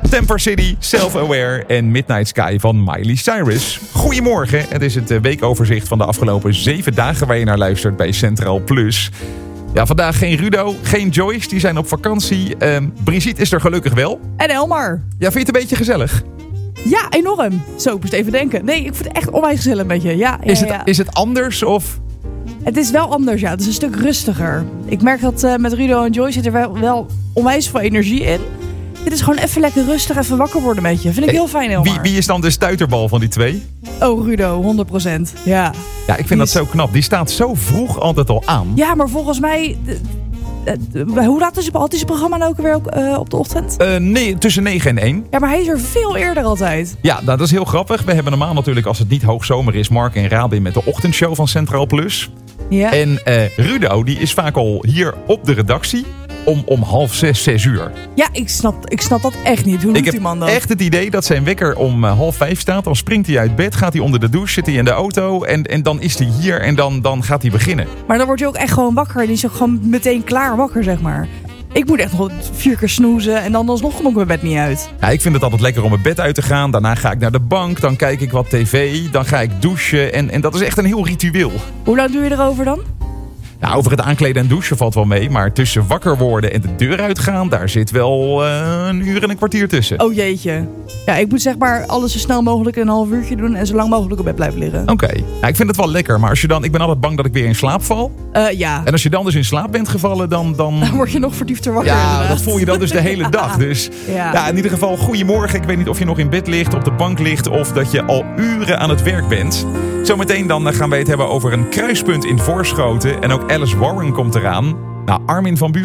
Temper City, Self-Aware en Midnight Sky van Miley Cyrus. Goedemorgen, het is het weekoverzicht van de afgelopen 7 dagen waar je naar luistert bij Centraal Plus. Ja, vandaag geen Rudo, geen Joyce, die zijn op vakantie. Brigitte is er gelukkig wel. En Elmar. Ja, vind je het een beetje gezellig? Ja, enorm. Zo, ik moest even denken. Nee, ik vind het echt onwijs gezellig een beetje. Ja. Is het anders of... Het is wel anders, ja. Het is een stuk rustiger. Ik merk dat met Rudo en Joyce zit er wel onwijs veel energie in. Dit is gewoon even lekker rustig, even wakker worden met je. Vind ik heel fijn, Elmar. Wie is dan de stuiterbal van die twee? Oh, Rudo, 100%. Ja. Ja, ik vind dat zo knap. Die staat zo vroeg altijd al aan. Ja, maar volgens mij... hoe laat is het programma nou ook weer op de ochtend? Nee, tussen 9 en 1. Ja, maar hij is er veel eerder altijd. Ja, dat is heel grappig. We hebben normaal natuurlijk, als het niet hoogzomer is, Mark en Rabin met de ochtendshow van Centraal Plus. Ja. En Rudo, die is vaak al hier op de redactie om 5:30, 6:00. Ja, ik snap dat echt niet. Hoe doet die man dat? Ik heb echt het idee dat zijn wekker om 4:30 staat. Dan springt hij uit bed, gaat hij onder de douche, zit hij in de auto. En dan is hij hier en dan gaat hij beginnen. Maar dan word je ook echt gewoon wakker. En die is ook gewoon meteen klaar wakker, zeg maar. Ik moet echt nog 4 keer snoezen en dan alsnog kom ik mijn bed niet uit. Ja, ik vind het altijd lekker om mijn bed uit te gaan. Daarna ga ik naar de bank, dan kijk ik wat tv, dan ga ik douchen. En dat is echt een heel ritueel. Hoe lang doe je erover dan? Nou, over het aankleden en douchen valt wel mee. Maar tussen wakker worden en de deur uitgaan, daar zit wel 1 uur en een kwartier tussen. Oh jeetje. Ja, ik moet zeg maar alles zo snel mogelijk in een half uurtje doen en zo lang mogelijk op bed blijven liggen. Oké. Ja, ik vind het wel lekker. Maar als je dan, ik ben altijd bang dat ik weer in slaap val. Ja. En als je dan dus in slaap bent gevallen, dan word je nog verdiefter wakker. Ja, inderdaad. dat voel je dan dus de hele dag. Dus ja, in ieder geval, goedemorgen. Ik weet niet of je nog in bed ligt, op de bank ligt of dat je al uren aan het werk bent. Zometeen dan gaan wij het hebben over een kruispunt in Voorschoten. En ook Alice Warren komt eraan. Nou, Armin van Buuren.